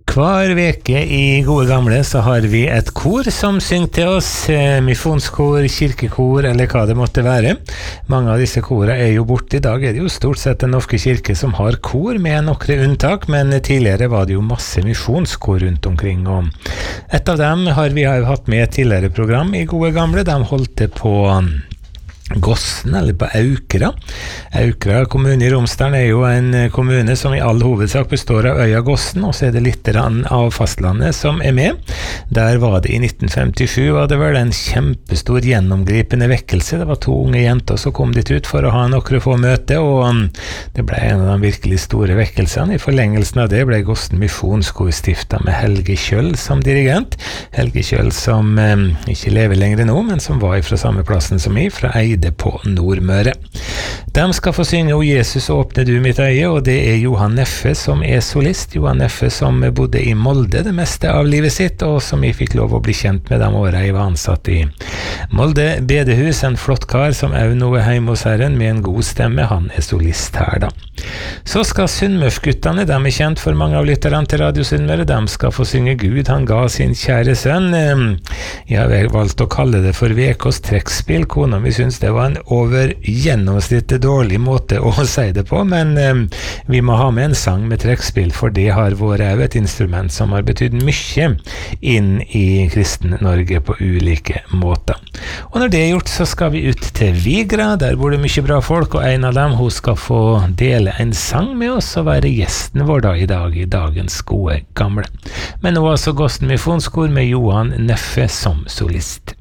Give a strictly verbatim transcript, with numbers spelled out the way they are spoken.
Hver veke i Gode Gamle så har vi et kor som synger til oss, eh, misjonskor, kirkekor eller hva det måtte være. Mange av disse korene er jo borte. I dag er det jo stort sett Den norske kirke som har kor med nokre unntak, men tidligere var det jo masse misjonskor rundt omkring. Og et av dem har vi jo hatt med tidligere program i Gode Gamle. De holdt det på Gossen, eller på Aukra. Aukra kommune i Romsdalen er jo en kommune som i all hovedsak består av øya Gossen, og så er det litt av fastlandet som er med. Der var det i nitten femtisju, var det vel en kjempestor gjennomgripende vekkelse. Det var to unge jenter som kom dit ut for å ha nokre få møte, og det ble en av de virkelig store vekkelsene. I forlengelsen av det ble Gossen misjonskor stiftet med Helge Kjøll som dirigent. Helge Kjøll som eh, ikke lever lenger nå, men som var fra samme plassen som jeg, fra Eide på Nordmøre. De skal få synge «O Jesus, åpne du mitt øye», og det er Johan Neffe som er solist. Johan Neffe som bodde i Molde det meste av livet sitt, og som jeg fikk lov å bli kjent med de årene jeg var ansatt i Molde bedehus. En flott kar som er noe hjemme hos Herren med en god stemme. Han er solist her da. Så skal Sunnmørsguttene, de er kjent for mange av lytterne til Radio Sunnmøre, de skal få synge «Gud, han ga sin kjære sønn». Jeg har valgt å kalle det for V K's trekkspill. Kona mi synes det var en over gjennomsnittet dårlig måte å si det på, men eh, vi må ha med en sang med trekkspill, for det har vært et instrument som har betydd mye inn i kristen Norge på ulike måter. Og når det er gjort, så skal vi ut til Vigra. Der bor det mye bra folk, og en av dem, hun skal få dele en sang med oss og være gjesten vår da i dag i dagens Gode Gamle. Men nå altså Gossen misjonskor med Johan Neffe som solist.